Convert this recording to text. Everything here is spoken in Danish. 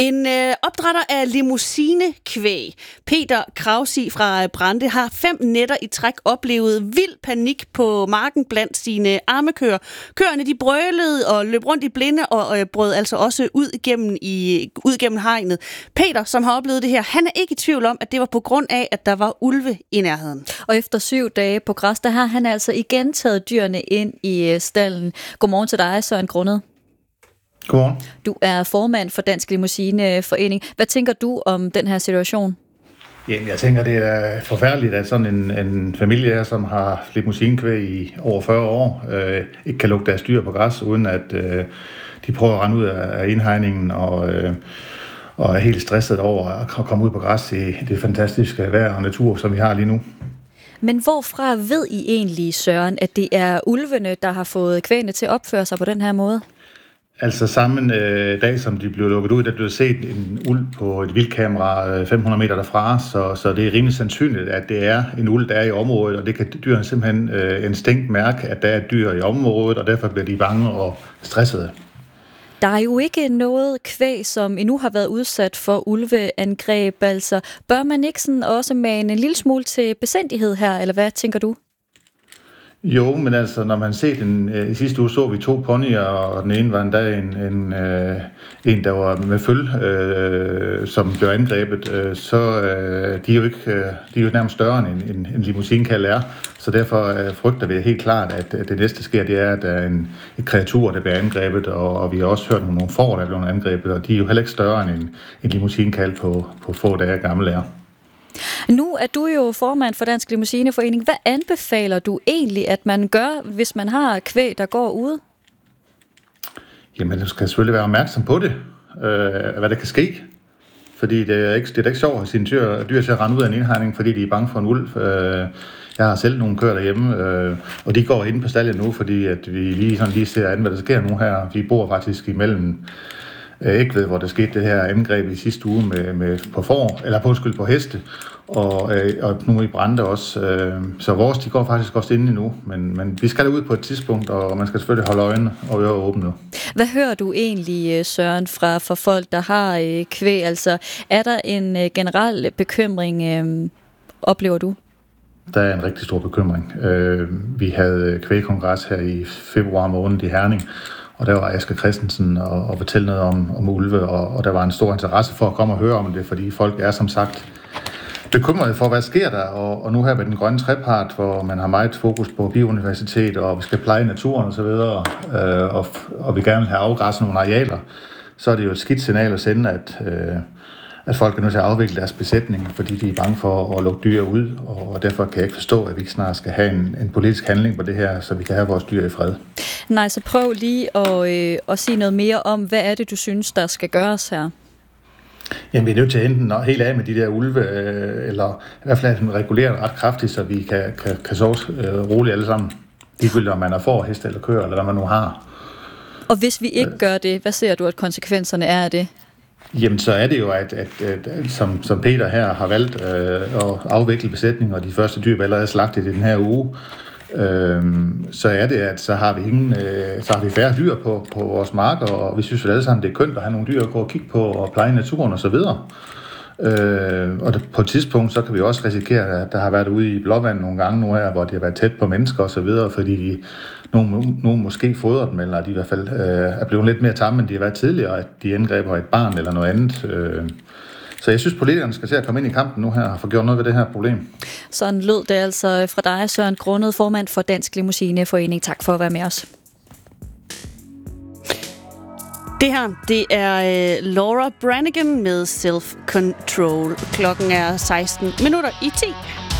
En opdrætter af limousinekvæg, Peter Krausi fra Brande, har 5 nætter i træk oplevet vild panik på marken blandt sine armekøer. Køerne de brølede og løb rundt i blinde og brød altså også ud gennem hegnet. Peter, som har oplevet det her, han er ikke i tvivl om, at det var på grund af, at der var ulve i nærheden. Og efter 7 dage på græs, der har han altså igen taget dyrene ind i stallen. Godmorgen til dig, Søren Grundet. Godmorgen. Du er formand for Dansk Limousineforening. Hvad tænker du om den her situation? Jamen, jeg tænker, det er forfærdeligt, at sådan en familie her, som har limousinekvæg i over 40 år, ikke kan lukke deres dyr på græs, uden at de prøver at rende ud af indhegningen og er helt stresset over at komme ud på græs i det fantastiske vejr og natur, som vi har lige nu. Men hvorfra ved I egentlig, Søren, at det er ulvene, der har fået kvægene til at opføre sig på den her måde? Altså samme dag, som de blev lukket ud, der blev set en ulv på et vildkamera 500 meter derfra, så det er rimelig sandsynligt, at det er en ulv, der er i området, og det kan dyrene simpelthen instinkt mærke, at der er dyr i området, og derfor bliver de bange og stressede. Der er jo ikke noget kvæg, som endnu har været udsat for ulveangreb, altså bør man ikke sådan også mane en lille smule til besindighed her, eller hvad tænker du? Jo, men altså, når man ser den i sidste uge, så vi 2 ponyer, og den ene var endda en der var med føl, som blev angrebet, så de er jo nærmest større end en limousinkald er, så derfor frygter vi helt klart, at det næste sker, det er, at der er et kreatur, der bliver angrebet, og vi har også hørt om nogle får, der er blevet angrebet, og de er jo heller ikke større end en limousinkald på få dage gamle er. Nu er du jo formand for Dansk Limousineforening. Hvad anbefaler du egentlig, at man gør, hvis man har kvæg, der går ude? Jamen, du skal selvfølgelig være opmærksom på det, hvad der kan ske. Fordi det er ikke sjovt at sine dyr til at rende ud af en indhegning, fordi de er bange for en ulv. Jeg har selv nogle køer derhjemme, og de går ind på stallen nu, fordi at vi lige ser an, hvad der sker nu her. Vi bor faktisk imellem ikke ved, hvor der skete det her angreb i sidste uge på heste, og nu i Brande også. Så vores, de går faktisk også inde nu, men vi skal ud på et tidspunkt, og man skal selvfølgelig holde øjnene og ører åbne nu. Hvad hører du egentlig, Søren, fra folk, der har kvæg? Altså, er der en generel bekymring, oplever du? Der er en rigtig stor bekymring. Vi havde kvægkongres her i februar måned i Herning, og der var Asger Christensen og fortælle noget om ulve, og der var en stor interesse for at komme og høre om det, fordi folk er som sagt bekymrede for, hvad sker der, og nu her med den grønne trepart, hvor man har meget fokus på biodiversitet, og vi skal pleje naturen osv., og vi gerne vil have afgræsset nogle arealer, så er det jo et skidt signal at sende, at folk er nødt til at afvikle deres besætning, fordi de er bange for at lukke dyr ud, og derfor kan jeg ikke forstå, at vi ikke snart skal have en politisk handling på det her, så vi kan have vores dyr i fred. Nej, så prøv lige at sige noget mere om, hvad er det, du synes, der skal gøres her? Jamen, vi er nødt til enten helt af med de der ulve, eller i hvert fald regulere ret kraftigt, så vi kan sove roligt alle sammen. Ligegyldigt om man er får, heste eller køer, eller hvad man nu har. Og hvis vi ikke gør det, hvad ser du, at konsekvenserne er af det? Jamen, så er det jo, at som Peter her har valgt at afvikle besætningen, og de første dyr er allerede slagtet i den her uge, så er det, at så har vi færre dyr på vores marker, og vi synes jo alle sammen, det er kønt at have nogle dyr at gå og kigge på og pleje naturen osv. Og på et tidspunkt, så kan vi også risikere, at der har været ude i blåvand nogle gange nu her, hvor de har været tæt på mennesker osv., fordi nogen måske fodrer dem, eller de i hvert fald er blevet lidt mere tamme, end de har været tidligere, at de angreber et barn eller noget andet. Så jeg synes, politikerne skal se at komme ind i kampen nu her og få gjort noget ved det her problem. Sådan lød det altså fra dig, Søren Grundet, formand for Dansk Limousineforening. Tak for at være med os. Det her, det er Laura Branigan med Self Control. Klokken er 16 minutter i 10.